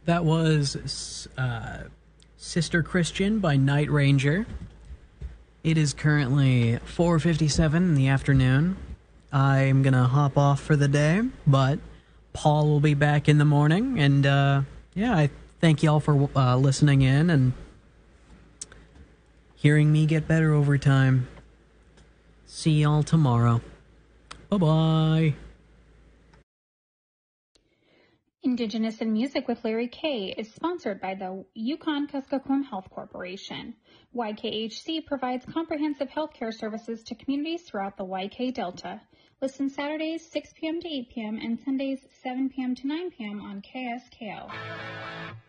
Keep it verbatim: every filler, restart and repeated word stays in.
That was uh, Sister Christian by Night Ranger. It is currently four fifty-seven in the afternoon. I'm going to hop off for the day, but Paul will be back in the morning. And, uh, yeah, I thank y'all for uh, listening in and hearing me get better over time. See y'all tomorrow. Bye-bye. Indigenous in Music with Larry K. is sponsored by the Yukon-Kuskokwim Health Corporation. Y K H C provides comprehensive healthcare services to communities throughout the Y K Delta. Listen Saturdays six p.m. to eight p.m. and Sundays seven p.m. to nine p.m. on K S K O.